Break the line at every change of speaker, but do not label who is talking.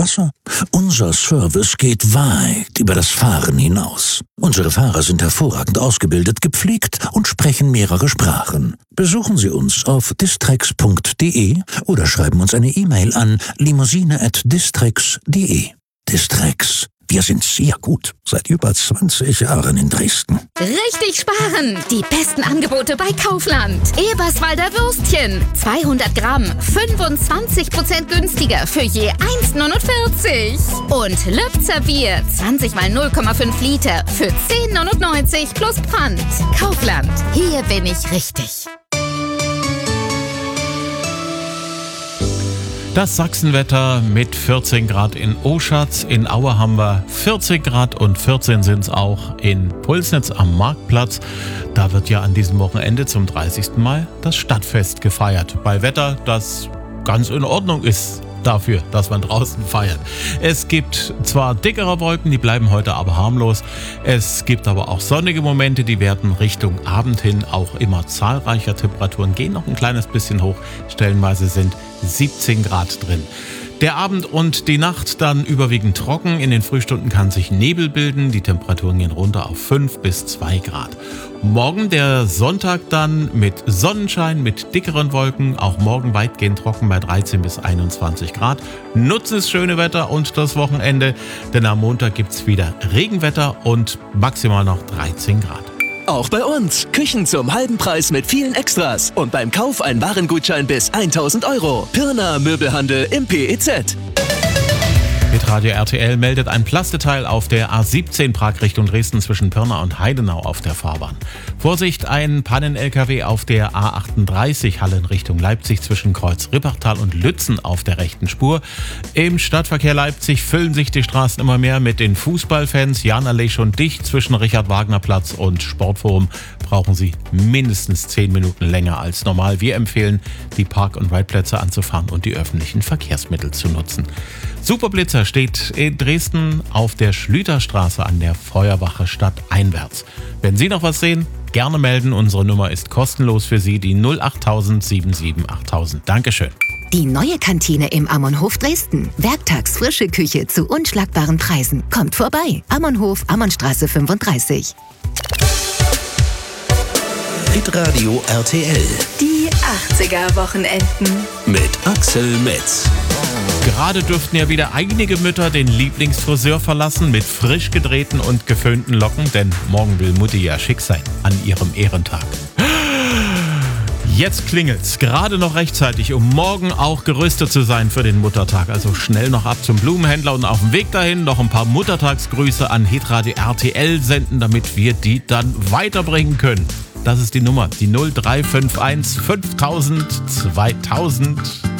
Wasser. Unser Service geht weit über das Fahren hinaus. Unsere Fahrer sind hervorragend ausgebildet, gepflegt und sprechen mehrere Sprachen. Besuchen Sie uns auf distrix.de oder schreiben uns eine E-Mail an limousine@distrix.de. Distrix. Wir sind sehr gut. Seit über 20 Jahren in Dresden.
Richtig sparen! Die besten Angebote bei Kaufland. Eberswalder Würstchen. 200 Gramm. 25% günstiger für je 1,49. Und Lübzer Bier. 20 mal 0,5 Liter für 10,99 plus Pfand. Kaufland. Hier bin ich richtig.
Das Sachsenwetter mit 14 Grad in Oschatz, in Aue haben wir 40 Grad und 14 sind es auch in Pulsnitz am Marktplatz. Da wird ja an diesem Wochenende zum 30. Mal das Stadtfest gefeiert. Bei Wetter, das ganz in Ordnung ist dafür, dass man draußen feiert. Es gibt zwar dickere Wolken, die bleiben heute aber harmlos. Es gibt aber auch sonnige Momente, die werden Richtung Abend hin auch immer zahlreicher. Temperaturen gehen noch ein kleines bisschen hoch. Stellenweise sind 17 Grad drin. Der Abend und die Nacht dann überwiegend trocken. In den Frühstunden kann sich Nebel bilden. Die Temperaturen gehen runter auf 5 bis 2 Grad. Morgen der Sonntag dann mit Sonnenschein, mit dickeren Wolken. Auch morgen weitgehend trocken bei 13 bis 21 Grad. Nutzt das schöne Wetter und das Wochenende, denn am Montag gibt's wieder Regenwetter und maximal noch 13 Grad.
Auch bei uns. Küchen zum halben Preis mit vielen Extras. Und beim Kauf ein Warengutschein bis 1.000 €. Pirna Möbelhandel im PEZ.
Hitradio RTL meldet ein Plasteteil auf der A17 Prag Richtung Dresden zwischen Pirna und Heidenau auf der Fahrbahn. Vorsicht, ein Pannen-LKW auf der A38 Halle in Richtung Leipzig zwischen Kreuz Rippertal und Lützen auf der rechten Spur. Im Stadtverkehr Leipzig füllen sich die Straßen immer mehr mit den Fußballfans. Jahnallee schon dicht zwischen Richard-Wagner-Platz und Sportforum. Brauchen Sie mindestens 10 Minuten länger als normal. Wir empfehlen, die Park- und Ride-Plätze anzufahren und die öffentlichen Verkehrsmittel zu nutzen. Superblitzer steht in Dresden auf der Schlüterstraße an der Feuerwache stadteinwärts. Wenn Sie noch was sehen, gerne melden. Unsere Nummer ist kostenlos für Sie, die 08000 77 8000. Dankeschön.
Die neue Kantine im Ammonhof Dresden. Werktags frische Küche zu unschlagbaren Preisen. Kommt vorbei. Ammonhof, Ammonnstraße 35.
Hitradio RTL.
Die 80er-Wochenenden.
Mit Axel Metz.
Gerade dürften ja wieder einige Mütter den Lieblingsfriseur verlassen mit frisch gedrehten und geföhnten Locken, denn morgen will Mutti ja schick sein an ihrem Ehrentag. Jetzt klingelt's, gerade noch rechtzeitig, um morgen auch gerüstet zu sein für den Muttertag. Also schnell noch ab zum Blumenhändler und auf dem Weg dahin noch ein paar Muttertagsgrüße an Hitradio RTL senden, damit wir die dann weiterbringen können. Das ist die Nummer, die 0351 5000 2000.